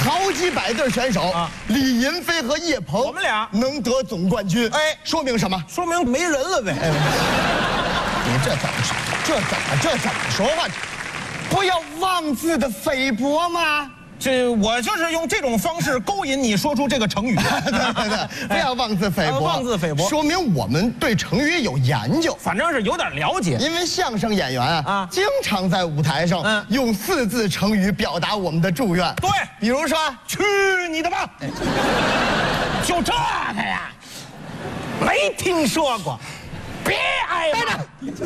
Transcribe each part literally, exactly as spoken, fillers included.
好几百对选手啊，李银飞和叶鹏， 我们俩能得总冠军， 哎， 说明什么？ 说明没人了呗。 哎，你这怎么说？这怎么这怎么说话？不要妄自的菲薄吗？ 这我就是用这种方式勾引你说出这个成语。 对对对，不要妄自菲薄， 妄自菲薄， 说明我们对成语有研究， 反正是有点了解。 因为相声演员啊，啊经常在舞台上嗯用四字成语表达我们的祝愿。 对， 比如说 “去你的吧”，就这个呀，没听说过，别挨骂。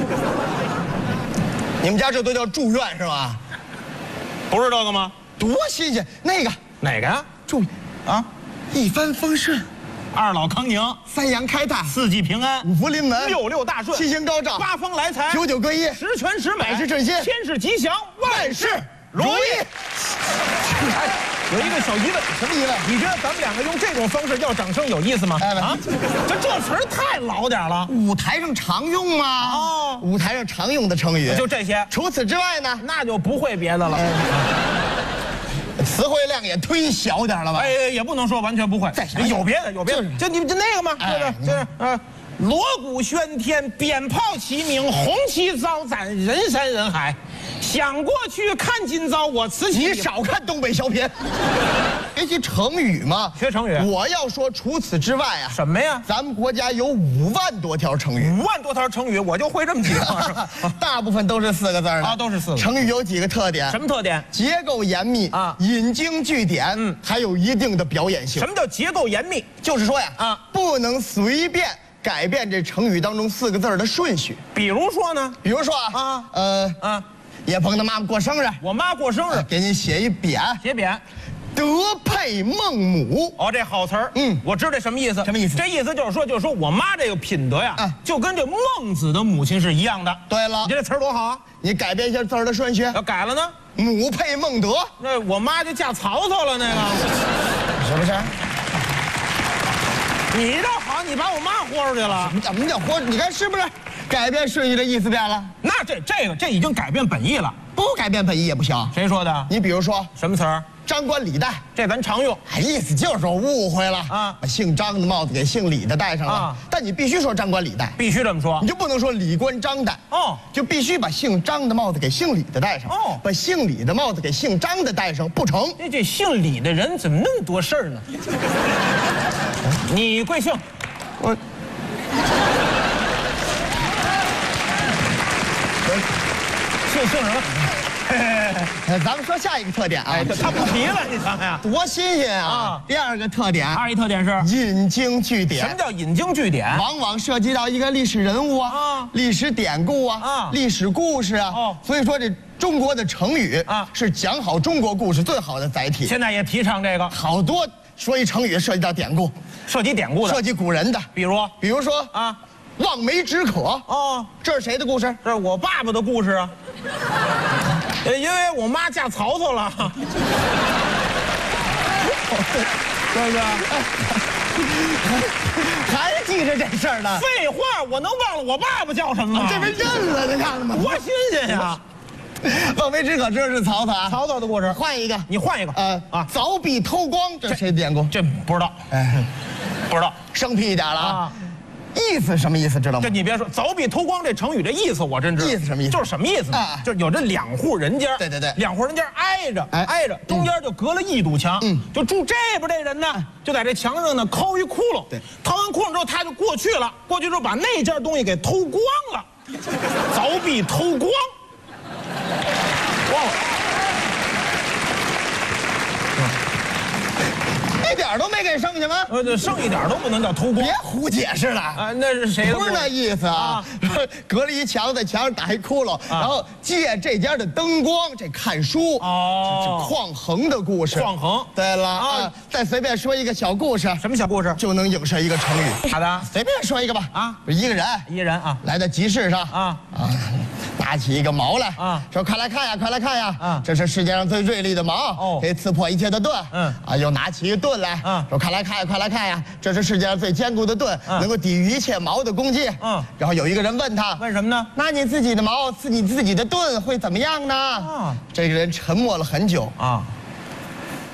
你们家这都叫祝愿是吧？ 不是这个吗？ 多新鲜！那个哪个呀？ 祝啊，一帆风顺， 二老康宁， 三阳开泰， 四季平安， 五福临门， 六六大顺， 七星高照， 八方来财， 九九归一， 十全十美， 百事顺心， 千事吉祥，万事如意。有一个小疑问， 什么疑问？ 你觉得咱们两个用这种方式要掌声有意思吗？ 哎， 啊，这这词儿太老点了。 舞台上常用吗？哦，舞台上常用的成语就这些。 除此之外呢， 那就不会别的了。 词汇量也忒小点了吧？ 哎，也不能说完全不会。 再想有别的，有别的。就你们就那个嘛， 哎、 就是就是啊，锣鼓喧天，鞭炮齐鸣，红旗招展，人山人海。想过去看今朝，我此起。 你少看东北小品。学习成语嘛， 学成语。 我要说，除此之外啊， 什么呀？ 咱们国家有五万多条成语。 五万多条成语，我就会这么几个， 大部分都是四个字的啊，都是四个。 成语有几个特点？ 什么特点？ 结构严密啊，引经据典，嗯，还有一定的表演性。 什么叫结构严密？ 就是说呀， 啊， 不能随便改变这成语当中四个字的顺序。 比如说呢？ 比如说啊，啊，呃，啊。叶鹏的妈妈过生日， 我妈过生日， 给你写一匾， 写匾， 德配孟母。 哦，这好词儿，嗯，我知道什么意思。 什么意思？ 这意思就是说，就是说我妈这个品德呀，啊、就跟这孟子的母亲是一样的。 对了， 你这词儿多好啊！ 你改变一下字儿的顺序， 要改了呢？ 母配孟德， 那我妈就嫁曹操了，那个是不是？ 你倒好，你把我妈豁出去了。 怎么叫豁？你看是不是？改变顺序的意思变了， 那这这个这已经改变本意了， 不改变本意也不行。 谁说的？ 你比如说什么词儿？ 张冠李戴， 这咱常用。 哎，意思就是说误会了啊，把姓张的帽子给姓李的戴上了。啊、但你必须说张冠李戴， 必须这么说， 你就不能说李冠张戴。哦，就必须把姓张的帽子给姓李的戴上。哦，把姓李的帽子给姓张的戴上，不成。 这这姓李的人怎么那么多事儿呢？你贵姓？ 我。 姓姓什么？ 咱们说下一个特点啊， 哎，他不提了，你想想， 多新鲜啊！啊，第二个特点， 二一特点是引经据典。 什么叫引经据典？ 往往涉及到一个历史人物啊，啊历史典故啊，啊，历史故事啊。哦，所以说这中国的成语啊，是讲好中国故事最好的载体。 现在也提倡这个， 好多说一成语涉及到典故， 涉及典故的， 涉及古人的， 比如比如说啊。望梅止渴哦，这是谁的故事？ 这是我爸爸的故事啊。因为我妈嫁曹操了，对不对？ 还记着这事儿呢？ 废话，我能忘了我爸爸叫什么吗？ 这不认了，你看了吗？ 多新鲜呀！ 望梅止渴，这是曹操啊。 曹操的故事， 换一个， 你换一个。呃啊， 凿壁偷光，这是谁的典故？ 这不知道，哎，不知道， 生僻一点了啊。意思什么意思知道吗？ 这你别说，凿壁偷光这成语这意思我真知道。 意思什么意思？ 就是什么意思啊？就是有这两户人家， 对对对， 两户人家挨着，挨着，中间就隔了一堵墙，嗯，就住这边这人呢，就在这墙上呢抠一窟窿，对，掏完窟窿之后他就过去了，过去之后把那件东西给偷光了，凿壁偷光，忘了。 一点都没给剩下吗？ 呃，剩一点都不能叫偷光， 别胡解释了啊！那是谁的？ 不是那意思啊！隔了一墙，在墙上打一窟窿，然后借这家的灯光，这看书哦，这是匡衡的故事。 匡衡， 对了啊！再随便说一个小故事， 什么小故事就能影射一个成语？ 好的， 随便说一个吧。啊，一个人， 一个人啊， 来到集市上啊啊。拿起一个矛来啊，说快来看呀，快来看呀！啊，这是世界上最锐利的矛，哦，可以刺破一切的盾。嗯，啊，又拿起一个盾来，啊，说快来看呀，快来看呀！这是世界上最坚固的盾，能够抵御一切矛的攻击。嗯，然后有一个人问他， 问什么呢？ 拿你自己的矛刺你自己的盾会怎么样呢？啊，这个人沉默了很久啊，